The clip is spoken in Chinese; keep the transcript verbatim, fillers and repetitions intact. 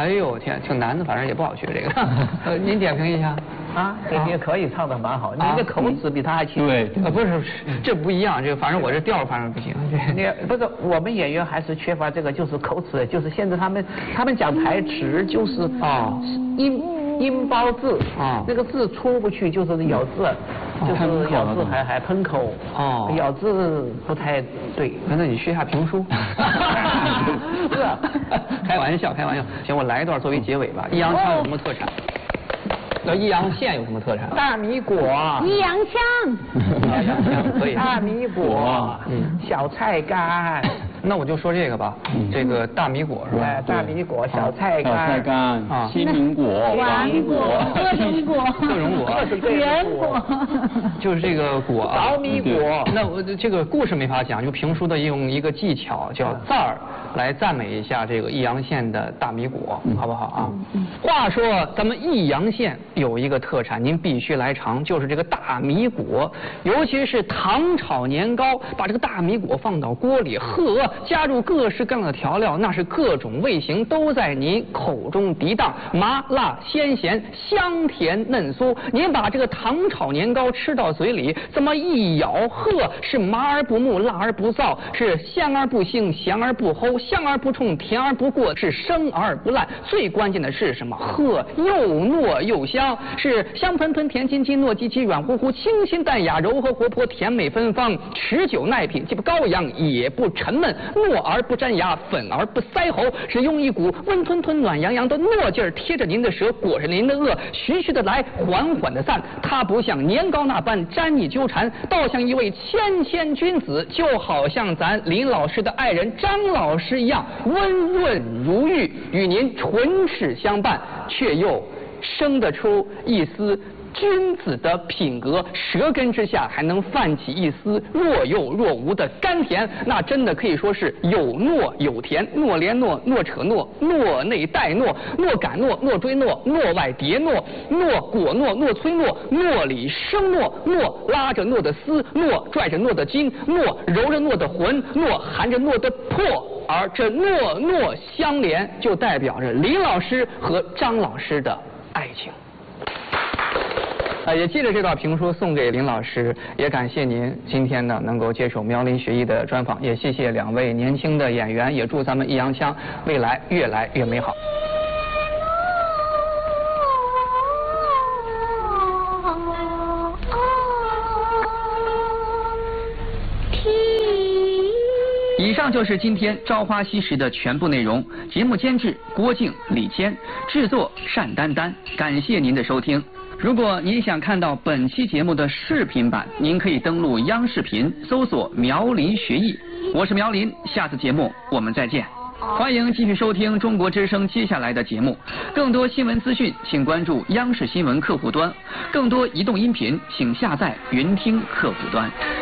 哎呦天，挺难的，反正也不好学这个。呃，您点评一下。 啊，也可以唱得蛮好，你的口齿比他还清。 对，呃，不是，这不一样，这个反正我这调反正不行。 你不是我们演员还是缺乏这个，就是口齿，就是现在他们他们讲台词就是啊音音包字啊，那个字出不去就是咬字，就是咬字还还喷口哦，咬字不太对。 那你学一下评书。 是啊， 开玩笑开玩笑。行，我来一段作为结尾吧。易烊千有什么特产？那易阳县有什么特产？ 大米果。 易阳香。 可以。 大米果，嗯，小菜干。 那我就说这个吧，这个大米果是吧？ 哎，大米果、小菜干、 小菜干啊，新民果、 王果、各种果、 各种果、 圆果， 就是这个果啊， 苞米果。 那我这个故事没法讲，就评书的用一个技巧叫赞儿来赞美一下这个易阳县的大米果，好不好啊？话说咱们易阳县有一个特产，您必须来尝，就是这个大米果，尤其是糖炒年糕，把这个大米果放到锅里，呵，加入各式各样的调料，那是各种味型都在您口中涤荡，麻辣鲜咸，香甜嫩酥。您把这个糖炒年糕吃到嘴里，这么一咬，呵，是麻而不木，辣而不燥，是香而不腥，咸而不齁，香而不冲，甜而不过，是生而不烂。最关键的是什么？呵，又糯又香，是香喷喷、甜津津、糯叽叽、软乎乎、清新淡雅、柔和活泼、甜美芬芳，持久耐品，既不高扬也不沉闷，糯而不粘牙，粉而不塞喉，是用一股温吞吞、暖洋洋的糯劲儿贴着您的舌，裹着您的颚，徐徐的来，缓缓的散。它不像年糕那般粘腻纠缠，倒像一位谦谦君子，就好像咱林老师的爱人张老师一样，温润如玉，与您唇齿相伴，却又生得出一丝君子的品格，舌根之下还能泛起一丝若有若无的甘甜，那真的可以说是有糯有甜，糯连糯，糯扯糯，糯内带糯，糯感糯，糯追糯，糯外叠糯，糯果糯，糯催糯，糯里生糯，糯拉着糯的丝，糯拽着糯的筋，糯揉着糯的魂，糯含着糯的魄，而这糯糯相连，就代表着林老师和张老师的爱情。啊，也借着这段评书送给林老师，也感谢您今天呢能够接受苗林学艺的专访，也谢谢两位年轻的演员，也祝咱们易烊千未来越来越美好。以上就是今天《朝花夕拾》的全部内容。节目监制郭靖、李谦，制作单丹丹。感谢您的收听。如果您想看到本期节目的视频版，您可以登录央视频搜索苗林学艺。我是苗林，下次节目我们再见。欢迎继续收听中国之声接下来的节目。更多新闻资讯，请关注央视新闻客户端；更多移动音频，请下载云听客户端。